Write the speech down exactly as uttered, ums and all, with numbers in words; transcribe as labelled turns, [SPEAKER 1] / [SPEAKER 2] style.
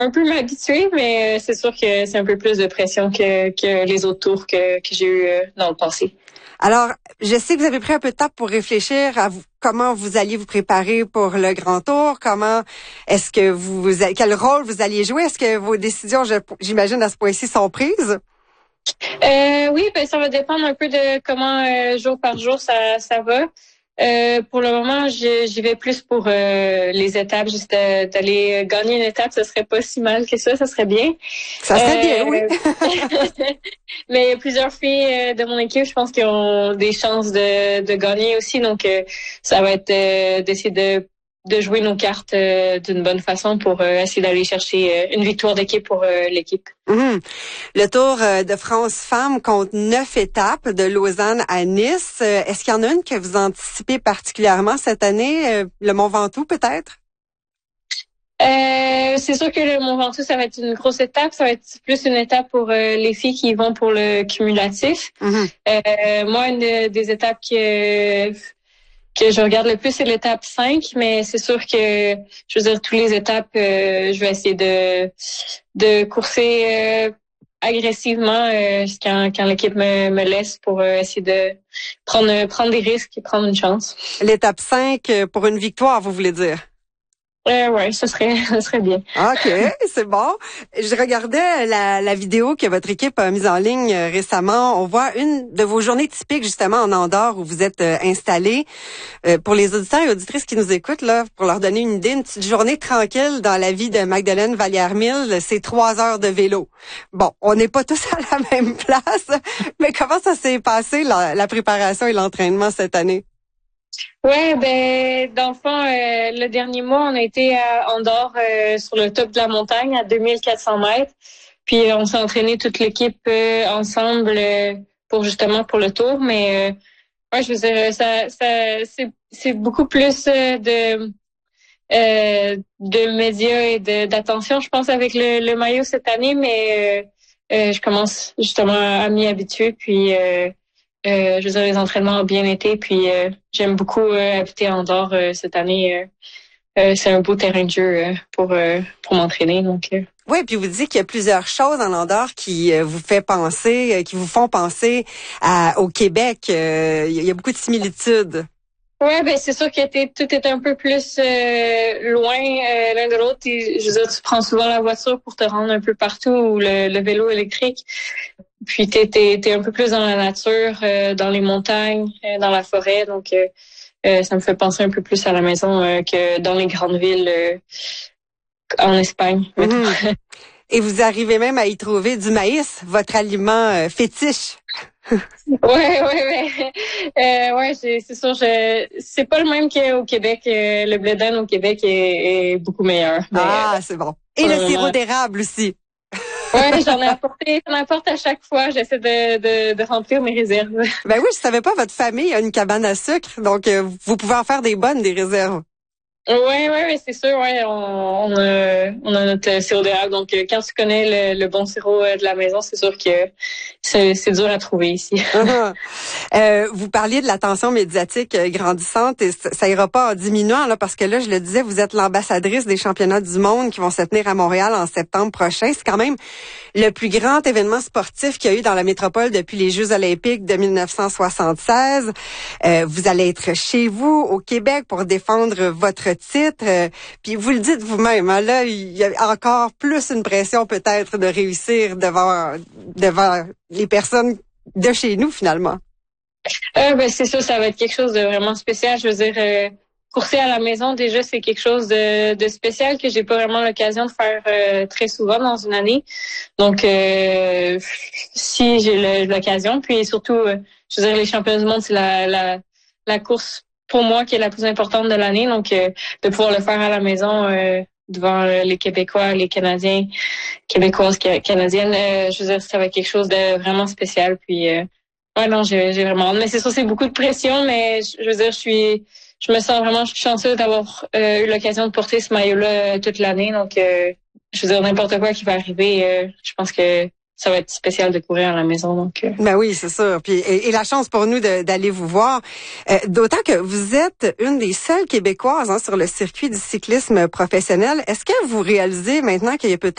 [SPEAKER 1] un peu m'habituer, mais c'est sûr que c'est un peu plus de pression que, que les autres tours que, que j'ai eu dans le passé.
[SPEAKER 2] Alors, je sais que vous avez pris un peu de temps pour réfléchir à vous, comment vous alliez vous préparer pour le grand tour, comment est-ce que vous, quel rôle vous alliez jouer, est-ce que vos décisions, j'imagine à ce point-ci, sont prises?
[SPEAKER 1] Euh, oui, ben ça va dépendre un peu de comment euh, jour par jour ça, ça va. Euh, pour le moment, j'y vais plus pour euh, les étapes, juste d'aller gagner une étape, ce serait pas si mal que ça, ça serait bien.
[SPEAKER 2] Ça serait euh, bien, oui.
[SPEAKER 1] Mais il y a plusieurs filles de mon équipe, je pense, qui ont des chances de, de gagner aussi, donc euh, ça va être euh, d'essayer de de jouer nos cartes euh, d'une bonne façon pour euh, essayer d'aller chercher euh, une victoire d'équipe pour euh, l'équipe.
[SPEAKER 2] Mmh. Le Tour de France Femmes compte neuf étapes de Lausanne à Nice. Est-ce qu'il y en a une que vous anticipez particulièrement cette année? Le Mont Ventoux peut-être?
[SPEAKER 1] Euh, c'est sûr que le Mont Ventoux, ça va être une grosse étape. Ça va être plus une étape pour euh, les filles qui vont pour le cumulatif.
[SPEAKER 2] Mmh.
[SPEAKER 1] Euh, moi, une de, des étapes que que je regarde le plus, c'est l'étape cinq, mais c'est sûr que, je veux dire, toutes les étapes, euh, je vais essayer de de courser euh, agressivement euh, quand, quand l'équipe me, me laisse pour euh, essayer de prendre prendre des risques et prendre une chance.
[SPEAKER 2] L'étape cinq, pour une victoire, vous voulez dire?
[SPEAKER 1] Euh, ouais, ça serait, ça serait bien.
[SPEAKER 2] OK, c'est bon. Je regardais la, la vidéo que votre équipe a mise en ligne récemment. On voit une de vos journées typiques, justement, en Andorre, où vous êtes euh, installés. Euh, pour les auditeurs et auditrices qui nous écoutent, là, pour leur donner une idée, une petite journée tranquille dans la vie de Magdeleine Vallière-Mille, c'est trois heures de vélo. Bon, on n'est pas tous à la même place, mais comment ça s'est passé, la, la préparation et l'entraînement cette année?
[SPEAKER 1] Ouais, ben dans le fond, euh, le dernier mois, on a été à Andorre euh, sur le top de la montagne à deux mille quatre cents mètres. Puis on s'est entraîné toute l'équipe euh, ensemble euh, pour justement pour le tour. Mais euh, ouais, je veux dire, ça, ça c'est c'est beaucoup plus euh, de euh, de médias et de d'attention, je pense, avec le, le maillot cette année. Mais euh, euh, je commence justement à m'y habituer. Puis euh, Euh, je veux dire, les entraînements ont bien été, puis euh, j'aime beaucoup euh, habiter en Andorre euh, cette année. Euh, euh, c'est un beau terrain de jeu euh, pour euh, pour m'entraîner, donc. Euh.
[SPEAKER 2] Oui, puis vous dites qu'il y a plusieurs choses en Andorre qui euh, vous fait penser, euh, qui vous font penser à, au Québec. Euh, il y a beaucoup de similitudes.
[SPEAKER 1] Ouais, ben c'est sûr que t'es, tout est un peu plus euh, loin euh, l'un de l'autre. Et, je veux dire, tu prends souvent la voiture pour te rendre un peu partout, ou le, le vélo électrique. Puis t'es, t'es, t'es un peu plus dans la nature, euh, dans les montagnes, euh, dans la forêt. Donc euh, euh, ça me fait penser un peu plus à la maison euh, que dans les grandes villes euh, en Espagne.
[SPEAKER 2] Mmh. Et vous arrivez même à y trouver du maïs, votre aliment euh, fétiche.
[SPEAKER 1] Ouais, ouais, ouais. Euh, ouais, c'est, c'est sûr. Je, c'est pas le même qu'au Québec. Euh, le blé d'Inde au Québec est, est beaucoup meilleur.
[SPEAKER 2] Mais, ah, c'est bon. Et le sirop moment... d'érable aussi.
[SPEAKER 1] Ouais, j'en ai apporté, j'en apporte à chaque fois. J'essaie de, de, de remplir mes réserves.
[SPEAKER 2] Ben oui, je savais pas, votre famille a une cabane à sucre, donc euh, vous pouvez en faire des bonnes, des réserves.
[SPEAKER 1] Oui, oui, oui, c'est sûr. Ouais, on, on, a, on a notre sirop d'érable. Donc, quand tu connais le, le bon sirop de la maison, c'est sûr que c'est, c'est dur à trouver ici.
[SPEAKER 2] euh, vous parliez de la tension médiatique grandissante et ça, ça ira pas en diminuant là, parce que là, je le disais, vous êtes l'ambassadrice des championnats du monde qui vont se tenir à Montréal en septembre prochain. C'est quand même le plus grand événement sportif qu'il y a eu dans la métropole depuis les Jeux olympiques de mille neuf cent soixante-seize. Euh, vous allez être chez vous au Québec pour défendre votre titre. Euh, puis vous le dites vous-même, hein, là, il y a encore plus une pression peut-être de réussir devant devant les personnes de chez nous finalement.
[SPEAKER 1] Euh, ben c'est sûr, ça va être quelque chose de vraiment spécial. Je veux dire, euh, courser à la maison déjà c'est quelque chose de, de spécial que j'ai pas vraiment l'occasion de faire euh, très souvent dans une année. Donc euh, si j'ai le, l'occasion, puis surtout, euh, je veux dire, les championnats du monde c'est la la la course pour moi qui est la plus importante de l'année, donc euh, de pouvoir le faire à la maison euh, devant euh, les Québécois, les Canadiens, Québécoises, Canadiennes, euh, je veux dire, ça va être quelque chose de vraiment spécial. Puis, euh, ouais, non, j'ai, j'ai vraiment hâte. Mais c'est sûr, c'est beaucoup de pression, mais je, je veux dire, je suis, je me sens vraiment chanceuse d'avoir euh, eu l'occasion de porter ce maillot-là euh, toute l'année. Donc, euh, je veux dire, n'importe quoi qui va arriver, euh, je pense que ça va être spécial de courir à la maison. Donc, euh.
[SPEAKER 2] Ben oui, c'est sûr. Puis et, et la chance pour nous de, d'aller vous voir. Euh, d'autant que vous êtes une des seules Québécoises hein, sur le circuit du cyclisme professionnel. Est-ce que vous réalisez maintenant qu'il y a peut-être